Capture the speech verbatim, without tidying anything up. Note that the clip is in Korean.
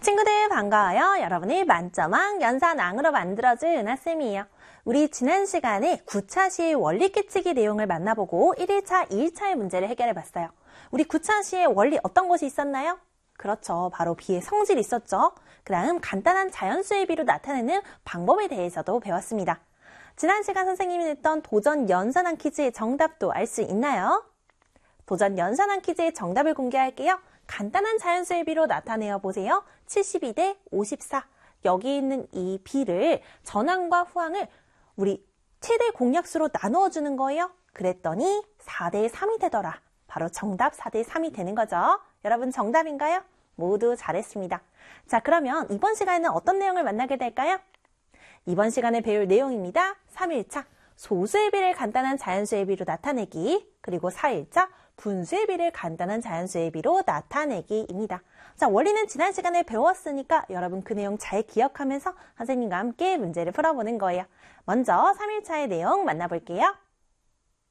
친구들 반가워요. 여러분을 만점왕 연산왕으로 만들어줄 은하쌤이에요. 우리 지난 시간에 구차시의 원리 깨치기 내용을 만나보고 일 일차, 이 일차의 문제를 해결해봤어요. 우리 구차시의 원리 어떤 것이 있었나요? 그렇죠. 바로 비의 성질이 있었죠. 그 다음 간단한 자연수의 비로 나타내는 방법에 대해서도 배웠습니다. 지난 시간 선생님이 냈던 도전 연산왕 퀴즈의 정답도 알 수 있나요? 도전 연산왕 퀴즈의 정답을 공개할게요. 간단한 자연수의 비로 나타내어 보세요. 칠십이 대 오십사. 여기 있는 이 비를 전항과 후항을 우리 최대 공약수로 나누어 주는 거예요. 그랬더니 사 대 삼이 되더라. 바로 정답 사 대 삼이 되는 거죠. 여러분 정답인가요? 모두 잘했습니다. 자, 그러면 이번 시간에는 어떤 내용을 만나게 될까요? 이번 시간에 배울 내용입니다. 삼 일차 소수의 비를 간단한 자연수의 비로 나타내기, 그리고 사 일차 분수의 비를 간단한 자연수의 비로 나타내기입니다. 자, 원리는 지난 시간에 배웠으니까 여러분 그 내용 잘 기억하면서 선생님과 함께 문제를 풀어보는 거예요. 먼저 삼 일차의 내용 만나볼게요.